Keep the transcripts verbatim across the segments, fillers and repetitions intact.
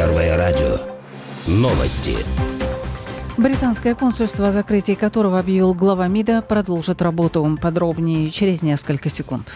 Первое радио. Новости. Британское консульство, о закрытии которого объявил глава МИДа, продолжит работу. Подробнее через несколько секунд.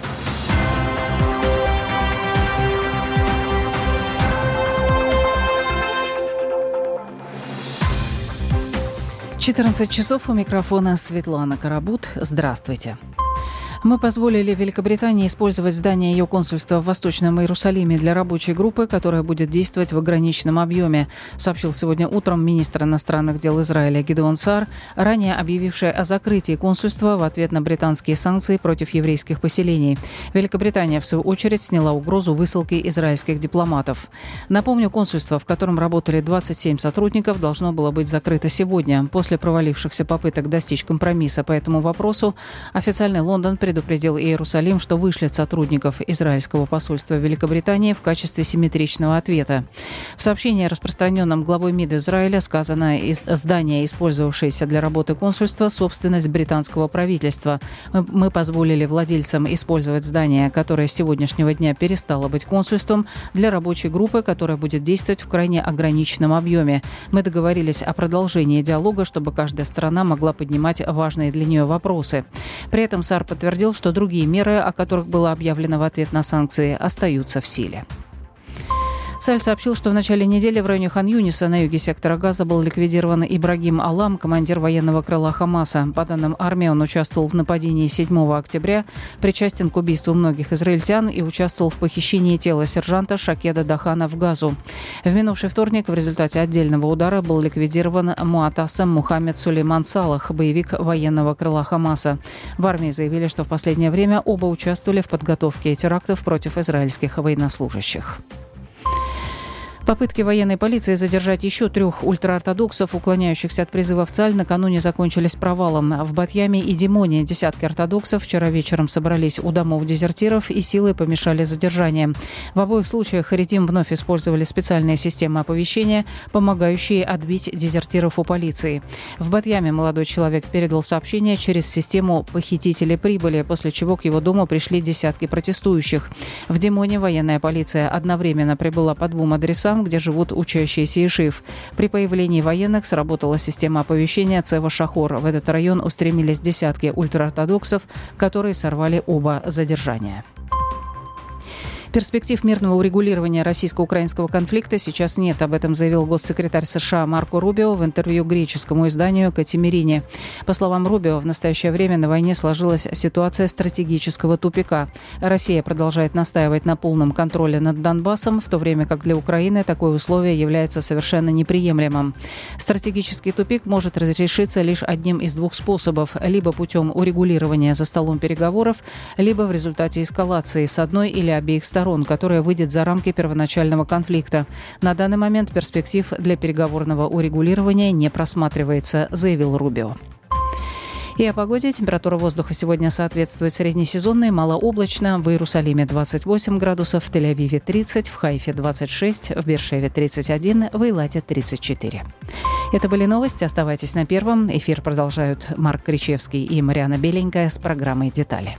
четырнадцать часов, у микрофона Светлана Карабут. Здравствуйте. Мы позволили Великобритании использовать здание ее консульства в Восточном Иерусалиме для рабочей группы, которая будет действовать в ограниченном объеме, сообщил сегодня утром министр иностранных дел Израиля Гидеон Саар, ранее объявивший о закрытии консульства в ответ на британские санкции против еврейских поселений. Великобритания, в свою очередь, сняла угрозу высылки израильских дипломатов. Напомню, консульство, в котором работали двадцать семь сотрудников, должно было быть закрыто сегодня. После провалившихся попыток достичь компромисса по этому вопросу, официальный Лондон предупредил Иерусалим, что вышлет сотрудников израильского посольства в Великобритании в качестве симметричного ответа. В сообщении, распространенном главой МИД Израиля, сказано: здание, использовавшееся для работы консульства, собственность британского правительства. Мы позволили владельцам использовать здание, которое с сегодняшнего дня перестало быть консульством, для рабочей группы, которая будет действовать в крайне ограниченном объеме. Мы договорились о продолжении диалога, чтобы каждая сторона могла поднимать важные для нее вопросы. При этом Саар подтвердил, что другие меры, о которых было объявлено в ответ на санкции, остаются в силе. Цаль сообщил, что в начале недели в районе Хан-Юниса на юге сектора Газа был ликвидирован Ибрагим Алам, командир военного крыла Хамаса. По данным армии, он участвовал в нападении седьмого октября, причастен к убийству многих израильтян и участвовал в похищении тела сержанта Шакеда Дахана в Газу. В минувший вторник в результате отдельного удара был ликвидирован Муатасам Мухаммед Сулейман Салах, боевик военного крыла Хамаса. В армии заявили, что в последнее время оба участвовали в подготовке терактов против израильских военнослужащих. Попытки военной полиции задержать еще трех ультраортодоксов, уклоняющихся от призыва в ЦАЛЬ, накануне закончились провалом. В Батьяме и Димоне десятки ортодоксов вчера вечером собрались у домов дезертиров и силой помешали задержаниям. В обоих случаях харидим вновь использовали специальные системы оповещения, помогающие отбить дезертиров у полиции. В Батьяме молодой человек передал сообщение через систему «Похитители прибыли», после чего к его дому пришли десятки протестующих. В Димоне военная полиция одновременно прибыла по двум адресам, где живут учащиеся ишив. При появлении военных сработала система оповещения Цева Шахор. В этот район устремились десятки ультраортодоксов, которые сорвали оба задержания. Перспектив мирного урегулирования российско-украинского конфликта сейчас нет. Об этом заявил госсекретарь США Марко Рубио в интервью греческому изданию «Катимирине». По словам Рубио, в настоящее время на войне сложилась ситуация стратегического тупика. Россия продолжает настаивать на полном контроле над Донбассом, в то время как для Украины такое условие является совершенно неприемлемым. Стратегический тупик может разрешиться лишь одним из двух способов: либо путем урегулирования за столом переговоров, либо в результате эскалации с одной или обеих сторон, которая выйдет за рамки первоначального конфликта. На данный момент перспектив для переговорного урегулирования не просматривается, заявил Рубио. И о погоде. Температура воздуха сегодня соответствует среднесезонной, малооблачно. В Иерусалиме двадцать восемь градусов, в Тель-Авиве тридцать, в Хайфе двадцать шесть, в Беэр-Шеве тридцать один, в Эйлате тридцать четыре. Это были новости. Оставайтесь на Первом. Эфир продолжают Марк Кричевский и Марьяна Беленькая с программой «Детали».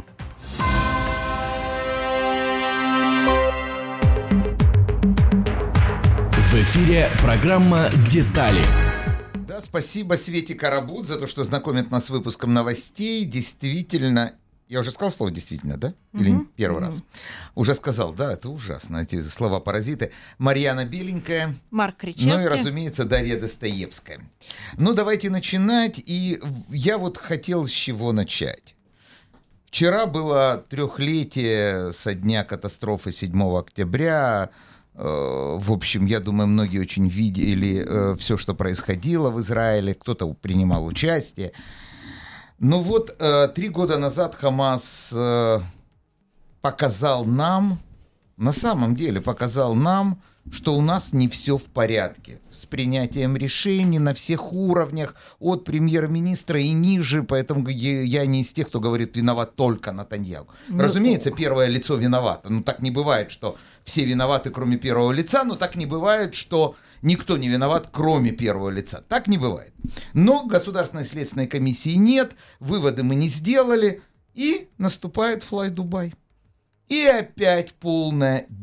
В эфире программа «Детали». Да, спасибо Свете Карабут за то, что знакомит нас с выпуском новостей. Действительно, я уже сказал слово «действительно», да? Или mm-hmm. первый mm-hmm. раз? Уже сказал, да, это ужасно, эти слова-паразиты. Марьяна Беленькая. Марк Кричевский. Ну и, разумеется, Дарья Достоевская. Ну, давайте начинать. И я вот хотел с чего начать. Вчера было трехлетие со дня катастрофы седьмого октября. В общем, я думаю, многие очень видели э, все, что происходило в Израиле, кто-то принимал участие. Но вот э, три года назад Хамас э, показал нам, на самом деле показал нам, что у нас не все в порядке с принятием решений на всех уровнях, от премьер-министра и ниже, поэтому я не из тех, кто говорит, виноват только Нетаньяху. Ну, разумеется, первое лицо виновато, но так не бывает, что все виноваты, кроме первого лица, но так не бывает, что никто не виноват, кроме первого лица. Так не бывает. Но Государственной следственной комиссии нет, выводы мы не сделали, и наступает Fly Dubai. И опять полная